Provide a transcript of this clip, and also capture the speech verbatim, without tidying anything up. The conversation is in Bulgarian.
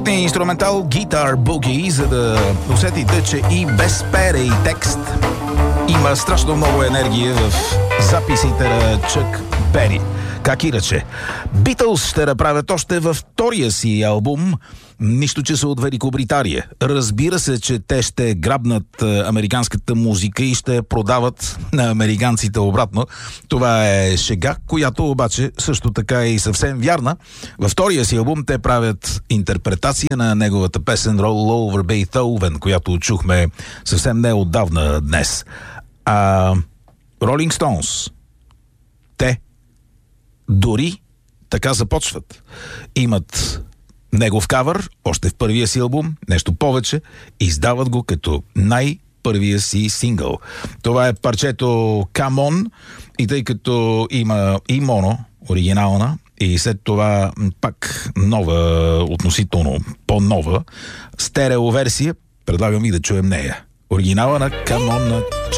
Страхотният инструментал Guitar Boogie, за да усетите, че и без пере и текст има страшно много енергия в записите на Чък Бери. Как иначе? Beatles ще направят още във втория си албум, нищо че са от Великобритания. Разбира се, че те ще грабнат американската музика и ще продават на американците обратно. Това е шега, която обаче също така е и съвсем вярна. Във втория си албум те правят интерпретация на неговата песен Roll Over Beethoven, която чухме съвсем неотдавна днес. А Rolling Stones, те дори така започват. Имат негов кавър, още в първия си албум, нещо повече, издават го като най-първия си сингъл. Това е парчето Come On, и тъй като има и моно, оригинална, и след това пак нова, относително по-нова, стерео версия, предлагам ви да чуем нея. Оригинала на Come On на